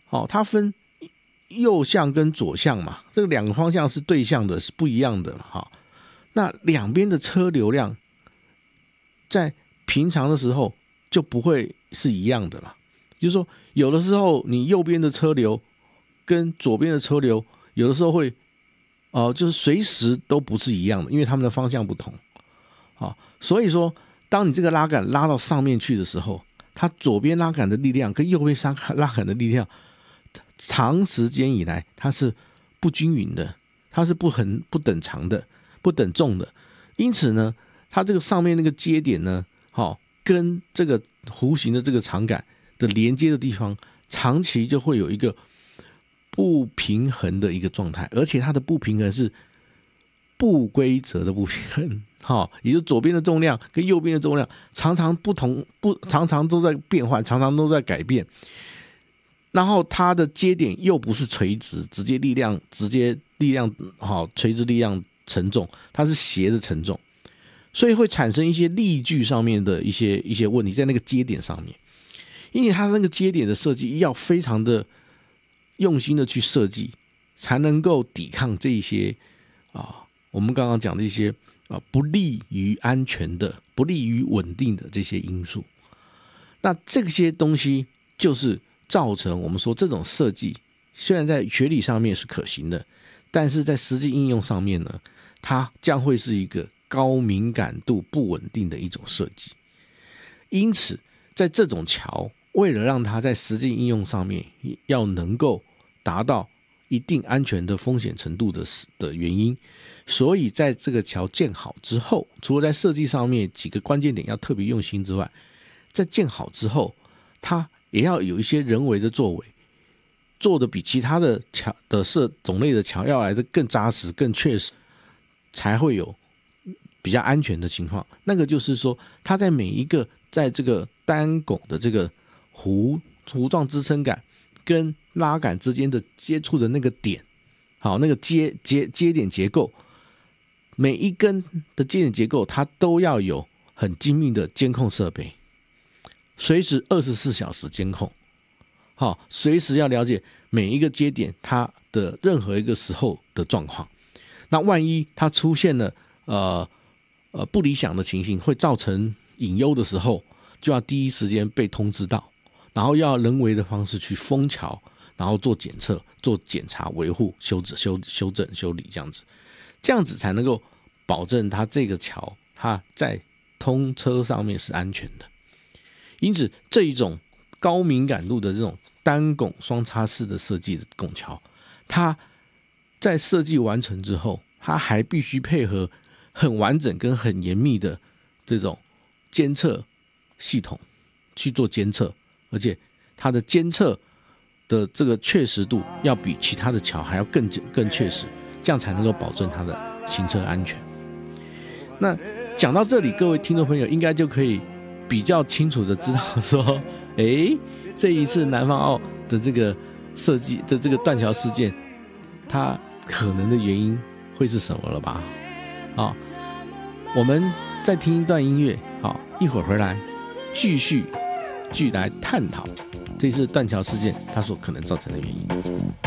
它分右向跟左向嘛，这个两个方向是对向的，是不一样的嘛。那两边的车流量在平常的时候就不会是一样的嘛，就是说有的时候你右边的车流跟左边的车流有的时候会就是随时都不是一样的，因为它们的方向不同。所以说当你这个拉杆拉到上面去的时候，它左边拉杆的力量跟右边拉杆的力量长时间以来它是不均匀的，它是不等长的，不等重的。因此呢，它这个上面那个接点呢，跟这个弧形的这个长杆的连接的地方长期就会有一个不平衡的一个状态，而且它的不平衡是不规则的不平衡，也就是左边的重量跟右边的重量常常不同，常常都在变换，常常都在改变。然后它的接点又不是垂直，直接力量垂直力量承重，它是斜的承重，所以会产生一些力矩上面的一些问题在那个接点上面。因为它那个接点的设计要非常的用心的去设计，才能够抵抗这一些我们刚刚讲的一些不利于安全的、不利于稳定的这些因素。那这些东西就是造成我们说这种设计虽然在学理上面是可行的，但是在实际应用上面呢，它将会是一个高敏感度不稳定的一种设计。因此在这种桥为了让它在实际应用上面要能够达到一定安全的风险程度的原因，所以在这个桥建好之后，除了在设计上面几个关键点要特别用心之外，在建好之后它也要有一些人为的作为，做的比其他的桥的种类的桥要来的更扎实更确实，才会有比较安全的情况。那个就是说它在每一个在这个单拱的这个弧状支撑杆跟拉杆之间的接触的那个点，那个接点结构，每一根的接点结构它都要有很精密的监控设备，随时24小时监控，随时要了解每一个接点它的任何一个时候的状况。那万一它出现了不理想的情形，会造成隐忧的时候，就要第一时间被通知到，然后要人为的方式去封桥，然后做检测、做检查、维护、修整、修理，这样子才能够保证它这个桥它在通车上面是安全的。因此这一种高敏感度的这种单拱双叉式的设计的拱桥，它在设计完成之后，它还必须配合很完整跟很严密的这种监测系统去做监测，而且它的监测的这个确实度要比其他的桥还要更确实，这样才能够保证它的行车安全。那讲到这里，各位听众朋友应该就可以比较清楚的知道说，这一次南方澳的这个设计的这个断桥事件，它可能的原因会是什么了吧？我们再听一段音乐，一会儿回来继续来探讨这次断桥事件它所可能造成的原因。